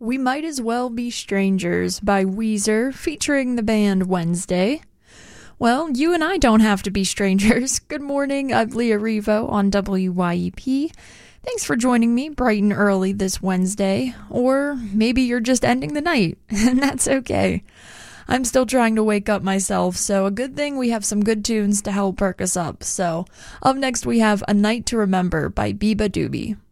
We Might As Well Be Strangers by Weezer, featuring the band Wednesday. Well, you and I don't have to be strangers. Good morning, I'm Leah Revo on WYEP. Thanks for joining me bright and early this Wednesday. Or maybe you're just ending the night, and that's okay. I'm still trying to wake up myself, so a good thing we have some good tunes to help perk us up. So, up next we have A Night to Remember by Biba Doobie.